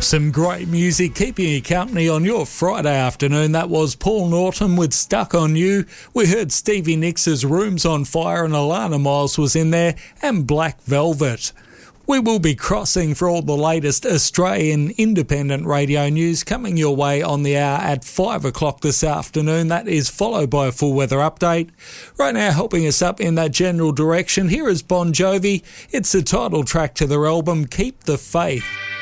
Some great music keeping you company on your Friday afternoon. That was Paul Norton with Stuck on You. We heard Stevie Nicks' Rooms on Fire and Alana Miles was in there, and Black Velvet. We will be crossing for all the latest Australian independent radio news coming your way on the hour at 5 o'clock this afternoon. That is followed by a full weather update. Right now, helping us up in that general direction, here is Bon Jovi. It's the title track to their album, Keep the Faith.